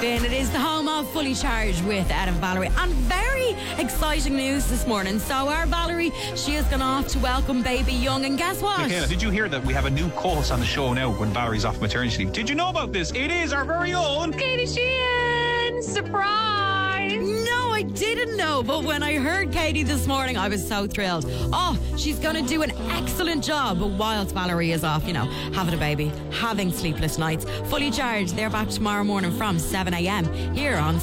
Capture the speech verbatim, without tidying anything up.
Finn. It is the home of Fully Charged with Ed and Valerie. And very exciting news this morning. So our Valerie, she has gone off to welcome baby Young. And guess what? Michaela, did you hear that we have a new co-host on the show now when Valerie's off maternity leave? Did you know about this? It is our very own Katie Sheehan! Surprise! No, I didn't know. But when I heard Katie this morning, I was so thrilled. Oh, she's going to do an excellent job. But whilst Valerie is off, you know, having a baby, having sleepless nights, Fully Charged, they're back tomorrow morning from seven a.m. here on